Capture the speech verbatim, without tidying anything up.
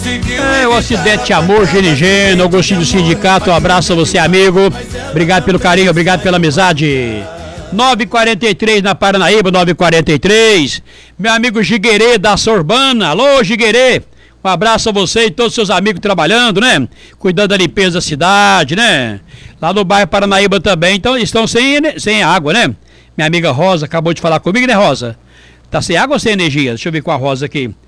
É, o Ocidente Amor, Genigeno, Agostinho do Sindicato, um abraço a você, amigo. Obrigado pelo carinho, obrigado pela amizade. nove e quarenta e três na Paranaíba, nove e quarenta e três. Meu amigo Giguerê da Sorbana. Alô, Giguerê. Um abraço a você e todos os seus amigos trabalhando, né? Cuidando da limpeza da cidade, né? Lá no bairro Paranaíba também, então estão sem, sem água, né? Minha amiga Rosa acabou de falar comigo, né, Rosa? Tá sem água ou sem energia? Deixa eu ver com a Rosa aqui.